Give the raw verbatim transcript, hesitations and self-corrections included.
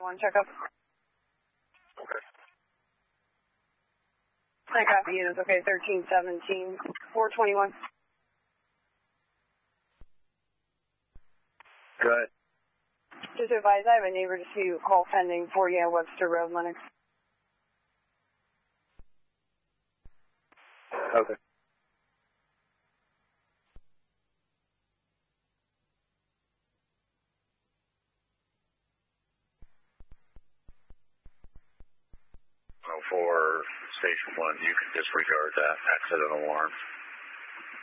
one checkup. Okay. I copy it. It's okay. thirteen seventeen, four twenty-one. Go ahead. Just to advise, I have a neighbor dispute call pending, forty at Webster Road, Lennox. Okay. For station one, you can disregard that accident alarm.